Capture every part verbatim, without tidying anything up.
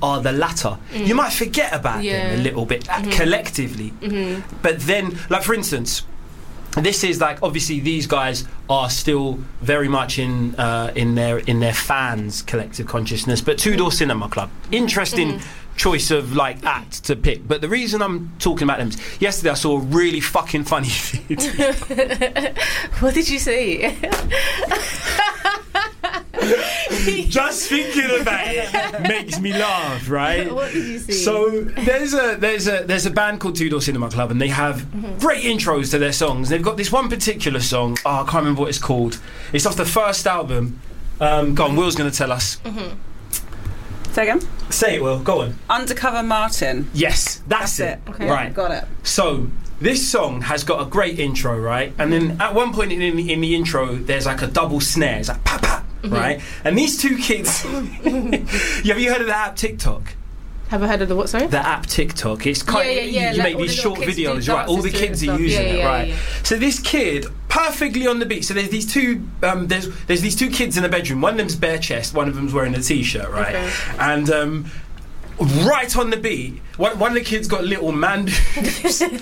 are the latter. Mm. You might forget about yeah. them a little bit mm-hmm. collectively, mm-hmm. but then, like for instance, this is like obviously these guys are still very much in uh, in their in their fans' collective consciousness. But Two Door Cinema Club, interesting. Mm-hmm. choice of like act to pick, but the reason I'm talking about them is yesterday I saw a really fucking funny video. What did you see? Just thinking about it makes me laugh, right? What did you see? So there's a there's a there's a band called Two Door Cinema Club, and they have mm-hmm. great intros to their songs. They've got this one particular song. Oh, I can't remember what it's called. It's off the first album. Um, go on, Will's going to tell us. Mm-hmm. Say again? Say it, Will. Go on. Undercover Martin. Yes, that's, that's it. it. Okay. Right. Got it. So this song has got a great intro, right? And then at one point in, in, in the intro, there's like a double snare. It's like pa pa, mm-hmm. right? And these two kids. Have you heard of the app TikTok? Have I heard of the what, sorry? The app TikTok. It's kind yeah, yeah, yeah. you, you like make these short videos, right? All the kids are stuff. using yeah, it, yeah, right? Yeah, yeah. So this kid, perfectly on the beat. So there's these two, um, there's there's these two kids in the bedroom. One of them's bare chest. One of them's wearing a t-shirt, right? Okay. And um, right on the beat, one, one of the kids got little man boobs. And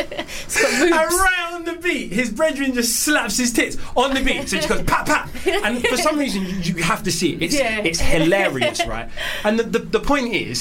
right on the beat, his brethren just slaps his tits on the beat. So he just goes pat pat. And for some reason, you, you have to see it. It's yeah. it's hilarious, right? And the, the the point is,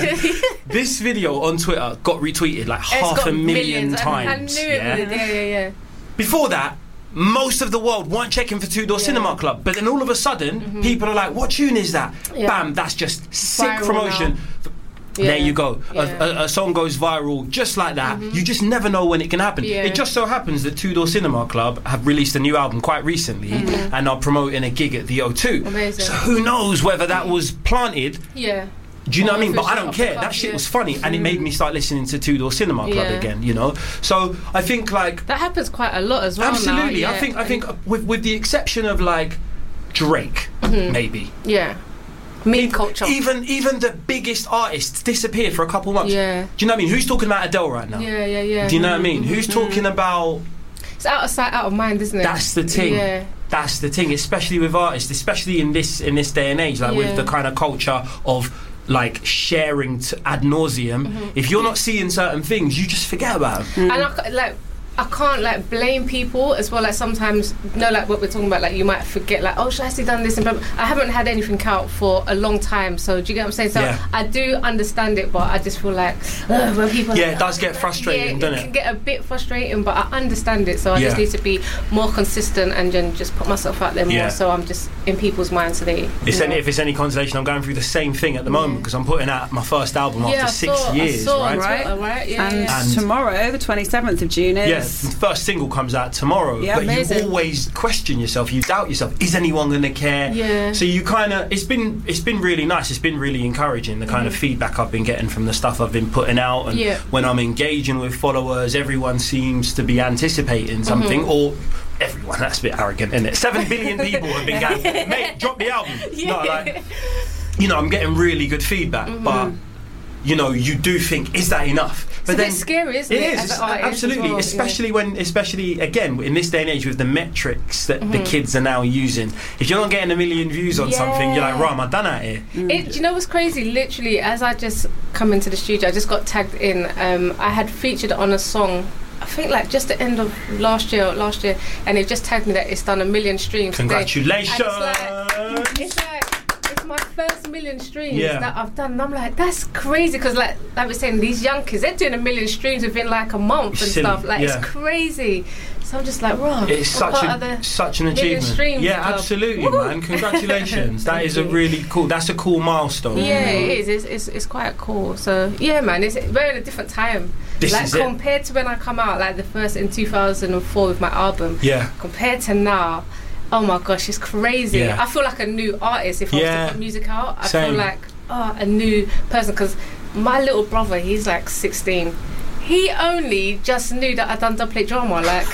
this video on Twitter got retweeted like it's half a million millions. times. I, I knew it. Yeah? Yeah, yeah, yeah. Before that, most of the world weren't checking for Two Door yeah. Cinema Club, but then all of a sudden, mm-hmm. people are like, "What tune is that?" Yeah. Bam! That's just sick Viral promotion. Yeah. There you go. Yeah. A, a, a song goes viral just like that. Mm-hmm. You just never know when it can happen. Yeah. It just so happens that Two Door Cinema Club have released a new album quite recently mm-hmm. and are promoting a gig at the O two. Amazing. So who knows whether that was planted? Yeah. Do you know oh, what I mean? But I don't care. Cuff, that shit yeah. was funny, and it made me start listening to Two Door Cinema Club yeah. again. You know, so I think like that happens quite a lot as well. Absolutely, now, I yeah. think I think with with the exception of like Drake, mm-hmm. maybe. Yeah. Meme culture. Even even the biggest artists disappear for a couple months. Yeah. Do you know what I mean? Who's talking about Adele right now? Yeah, yeah, yeah. Do you know what I mean? Mm-hmm. Who's talking about? It's out of sight, out of mind, isn't it? That's the thing. Yeah. That's the thing, especially with artists, especially in this in this day and age, like yeah. with the kind of culture of like sharing to ad nauseum. Mm-hmm. If you're not seeing certain things, you just forget about them. Mm. And I, like. I can't like blame people as well. Like sometimes, you know, like what we're talking about, like you might forget, like, oh, should I have done this? And blah, blah. I haven't had anything out for a long time. So do you get what I'm saying? So yeah. I do understand it, but I just feel like ugh, when people, yeah, like, it does get frustrating, yeah, doesn't it? It can get a bit frustrating, but I understand it. So I yeah. just need to be more consistent and then just put myself out there more. Yeah. So I'm just in people's minds today. It's any, if it's any consolation, I'm going through the same thing at the moment because yeah. I'm putting out my first album yeah, after I six saw, years, I saw right? Right, Twitter, right? Yeah, and, yeah. and tomorrow, the twenty-seventh of June is. Yeah, the first single comes out tomorrow. Yeah, but amazing. you always question yourself. You doubt yourself. Is anyone going to care? Yeah. So you kind of. It's been. It's been really nice. It's been really encouraging. The kind mm. of feedback I've been getting from the stuff I've been putting out, and yeah. when I'm engaging with followers, everyone seems to be anticipating something. Mm-hmm. Or everyone. That's a bit arrogant, isn't it? Seven billion people have been going, mate, drop the album. Yeah. No, like, you know, I'm getting really good feedback, mm-hmm. but. You know, you do think, is that enough? It's but a then bit scary, isn't it? It is, absolutely. Well, especially yeah. when, especially again in this day and age with the metrics that mm-hmm. the kids are now using. If you're not getting a million views on yeah. something, you're like, right, am I done out here? Mm. It, do you know what's crazy? Literally, as I just come into the studio, I just got tagged in. Um, I had featured on a song. I think like just the end of last year, last year, and it just tagged me that it's done a million streams. Congratulations! It's like, it's like it's my first million streams yeah. that I've done, and I'm like, that's crazy because like like we're saying, these young kids, they're doing a million streams within like a month and Silly. stuff. Like yeah. it's crazy. So I'm just like, raw. It's such a, such an achievement. Yeah, club. Absolutely, Woo! Man. Congratulations. That is a really cool. That's a cool milestone. Yeah, it is. It's, it's it's quite cool. So yeah, man, it's we're in a different time. This like is compared it. to when I come out, like the first in two thousand four with my album. Yeah. Compared to now. Oh my gosh, it's crazy. Yeah. I feel like a new artist if I yeah. was to put music out. I Same. feel like oh, a new person because my little brother, he's like sixteen. He only just knew that I'd done double plate drama, like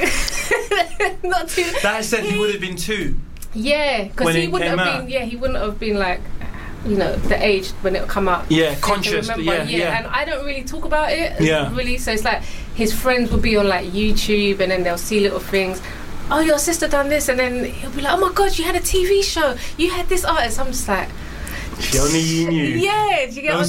not too. That said, he would have been two. Yeah, because he wouldn't have out. been. Yeah, he wouldn't have been like, you know, the age when it would come out. Yeah, conscious. Yeah, yeah, yeah. And I don't really talk about it. Yeah. Really, so it's like his friends will be on like YouTube, and then they'll see little things. Oh, your sister done this, and then he'll be like, oh my god, you had a T V show, you had this artist. I'm just like, she only knew. Yeah, do you get what I'm